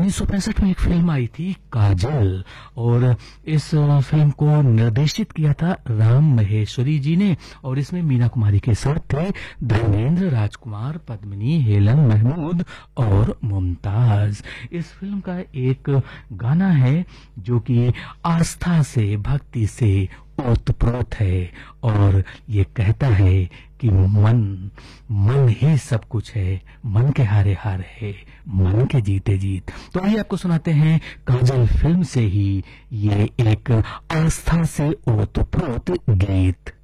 1965 में एक फिल्म आई थी काजल, और इस फिल्म को निर्देशित किया था राम महेश्वरी जी ने, और इसमें मीना कुमारी के साथ थे धर्मेंद्र, राजकुमार, पद्मिनी, हेलन महमूद और मुमताज। इस फिल्म का एक गाना है जो कि आस्था से, भक्ति से ओतप्रोत है, और ये कहता है कि मन मन ही सब कुछ है, मन के हारे हार है, मन के जीते जीत। तो आइए आपको सुनाते हैं काजल फिल्म से ही ये एक आस्था से ओतप्रोत गीत।